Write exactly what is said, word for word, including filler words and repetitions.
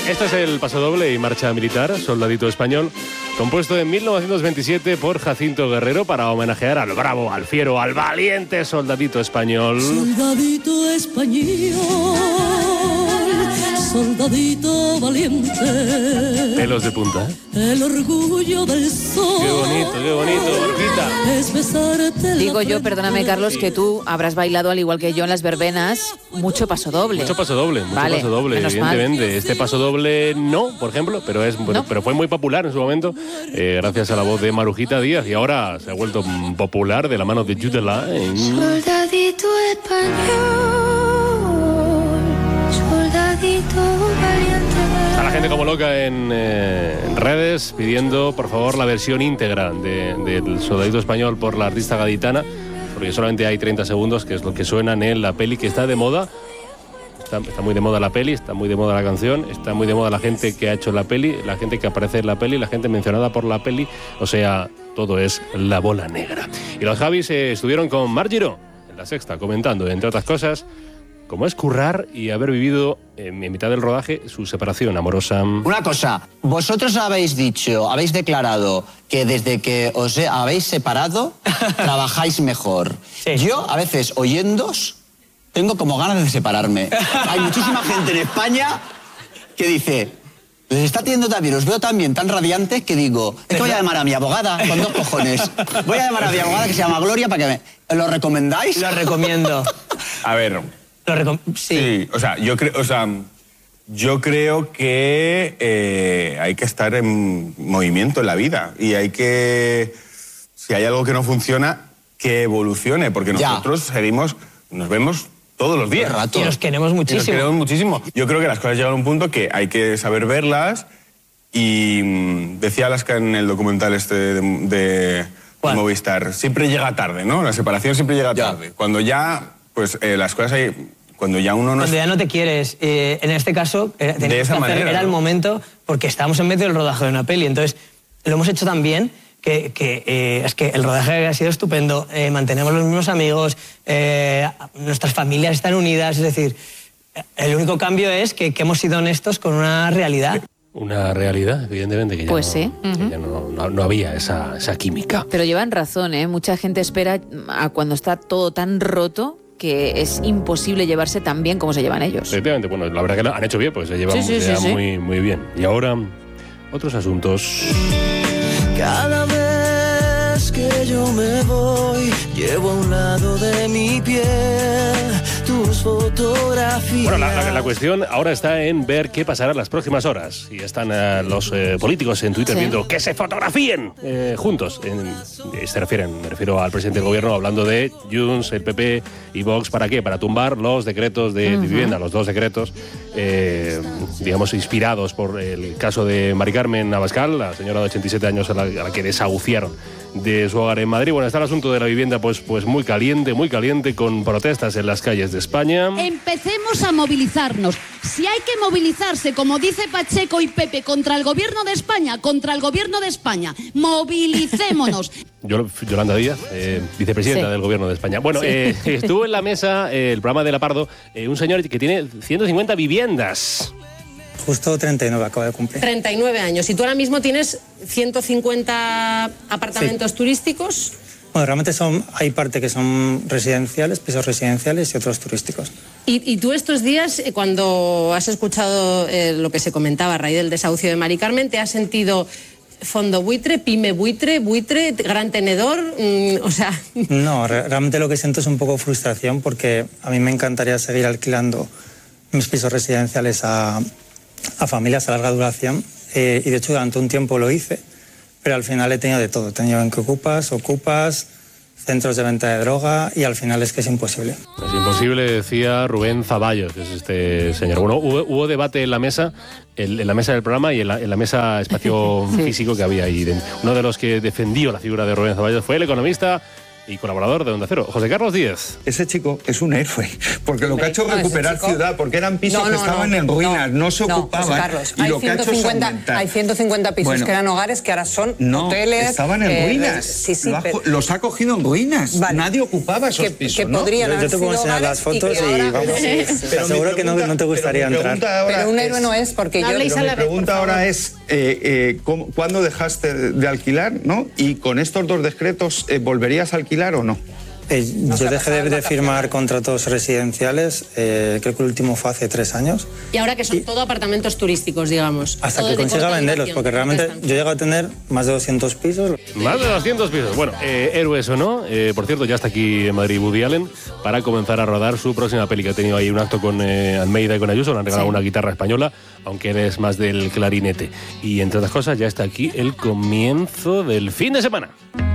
Este es el pasodoble y marcha militar, Soldadito Español, compuesto en mil novecientos veintisiete por Jacinto Guerrero para homenajear al bravo, al fiero, al valiente Soldadito Español. Soldadito español, soldadito valiente. Pelos de punta, ¿eh? El orgullo del sol. Qué bonito, qué bonito, Marquita. Es besarte. Digo yo, perdóname Carlos, que tú habrás bailado al igual que yo en las verbenas mucho pasodoble. Mucho pasodoble, mucho Vale, pasodoble, menos evidentemente. mal. Este pasodoble no, por ejemplo, pero es pero, ¿No? pero fue muy popular en su momento, eh, gracias a la voz de Marujita Díaz, y ahora se ha vuelto mm, popular de la mano de Jude Laing. Soldadito español, soldadito valiente. Está la gente como loca en, eh, en redes pidiendo, por favor, la versión íntegra de, del Soldadito Español por la artista gaditana, porque solamente hay treinta segundos, que es lo que suena en la peli, que está de moda. Está, está muy de moda la peli, está muy de moda la canción, está muy de moda la gente que ha hecho la peli, la gente que aparece en la peli, la gente mencionada por la peli, o sea, todo es la bola negra. Y los Javis eh, estuvieron con Mar Giró en La Sexta, comentando, entre otras cosas, cómo es currar y haber vivido en, en mitad del rodaje su separación amorosa. Una cosa, vosotros habéis dicho, habéis declarado que desde que os he- habéis separado, trabajáis mejor. Sí. Yo, a veces, oyéndos, tengo como ganas de separarme. Hay muchísima gente en España que dice, les está teniendo también, os veo también tan radiantes que digo, es que voy a llamar a mi abogada con dos cojones. Voy a llamar a mi abogada que se llama Gloria para que me... ¿Lo recomendáis? Lo recomiendo. A ver, Lo recom- sí. sí, o sea, yo creo, o sea, yo creo que eh, hay que estar en movimiento en la vida y hay que, si hay algo que no funciona, que evolucione, porque Ya. nosotros seguimos, nos vemos todos los días. Todo el rato. Y nos queremos Y nos muchísimo. queremos muchísimo. Yo creo que las cosas llegan a un punto que hay que saber verlas y mm, decía Alaska en el documental este de, de- de ¿Cuál? Movistar, siempre llega tarde, ¿no? La separación siempre llega Ya. tarde. Cuando ya, pues eh, las cosas hay, cuando ya uno no Cuando es- ya no te quieres, eh, en este caso, era, De teníamos esa que hacer- manera, era el ¿no? momento, porque estábamos en medio del rodaje de una peli, entonces lo hemos hecho tan bien que, que, eh, es que el rodaje ha sido estupendo, eh, mantenemos los mismos amigos, eh, nuestras familias están unidas, es decir, el único cambio es que, que hemos sido honestos con una realidad. Una realidad, evidentemente, que ya, Pues no, sí, que ujú. ya no, no- no había esa, esa química. Pero llevan razón, ¿eh? Mucha gente espera a cuando está todo tan roto que es imposible llevarse tan bien como se llevan ellos. Efectivamente, bueno, la verdad que lo han hecho bien, pues se llevan, Sí, sí, se llevan sí, sí. muy, muy bien. Y ahora, otros asuntos. Cada vez que yo me voy, llevo a un lado de mi piel tus fotografías. Bueno, la, la- la cuestión ahora está en ver qué pasará las próximas horas. Y están eh, los eh, políticos en Twitter Sí. viendo que se fotografíen eh, juntos. En- eh, se refieren, me refiero al presidente del gobierno hablando de Junts, el P P y Vox. ¿Para qué? Para tumbar los decretos de, de vivienda, los dos decretos, eh, digamos, inspirados por el caso de Mari Carmen Abascal, la señora de ochenta y siete años a la, a la que desahuciaron de su hogar en Madrid. Bueno, está el asunto de la vivienda pues, pues muy caliente, muy caliente, con protestas en las calles de España. Empecemos a movilizarnos. Si hay que movilizarse, como dice Pacheco y Pepe, contra el gobierno de España, contra el gobierno de España, movilicémonos. Yol- Yolanda Díaz, eh, vicepresidenta Sí. del Gobierno de España. Bueno, Sí. eh, estuvo en la mesa, eh, el programa de La Pardo, eh, un señor que tiene ciento cincuenta viviendas. Justo treinta y nueve acaba de cumplir. treinta y nueve años. Y tú ahora mismo tienes ciento cincuenta apartamentos turísticos. Bueno, realmente son, hay parte que son residenciales, pisos residenciales y otros turísticos. Y, y tú estos días, eh, cuando has escuchado eh, lo que se comentaba a raíz del desahucio de Mari Carmen, ¿te has sentido fondo buitre, pyme buitre, buitre, gran tenedor? Mm, o sea... No, re- realmente lo que siento es un poco frustración porque a mí me encantaría seguir alquilando mis pisos residenciales a, a familias a larga duración eh, y de hecho durante un tiempo lo hice, pero al final he tenido de todo. He tenido en que ocupas, ocupas, centros de venta de droga y al final es que es imposible. Es imposible, decía Rubén Zaballos, que es este señor. Bueno, hubo, hubo debate en la mesa, en, en la mesa del programa y en la, en la mesa espacio Sí. físico que había ahí dentro. Uno de los que defendió la figura de Rubén Zaballos fue el economista y colaborador de Onda Cero. José Carlos Díez. Ese chico es un héroe, porque lo que ha hecho es no, recuperar chico... ciudad, porque eran pisos no, no, que estaban no, en ruinas, no, no se no, ocupaban. José Carlos, y hay, lo que ha hecho es ciento cincuenta, aumentar. hay ciento cincuenta pisos bueno, que eran hogares que ahora son no, hoteles. Estaban en eh, ruinas. Sí, sí, lo ha, pero... los ha cogido en ruinas. Vale. Nadie ocupaba esos que, pisos. que ¿no? podrían Yo, yo te puedo enseñar las fotos y, y vamos. Te aseguro que no, no te gustaría entrar. Pero un héroe no es porque no yo. habléis a la Mi vez, pregunta ahora es eh, eh, ¿cómo, ¿cuándo dejaste de, de alquilar, no? Y con estos dos decretos eh, ¿volverías a alquilar o no? Eh, yo dejé de, de firmar contratos residenciales, eh, creo que el último fue hace tres años. Y ahora que son todo apartamentos turísticos, digamos. Hasta todo que de consiga corta venderlos, duración, porque realmente corta yo llego a tener más de doscientos pisos. Más de doscientos pisos. Bueno, eh, héroes o no, eh, por cierto, ya está aquí en Madrid Woody Allen para comenzar a rodar su próxima peli, que ha tenido ahí un acto con eh, Almeida y con Ayuso, le han regalado Sí. una guitarra española, aunque él es más del clarinete. Y entre otras cosas, ya está aquí el comienzo del fin de semana.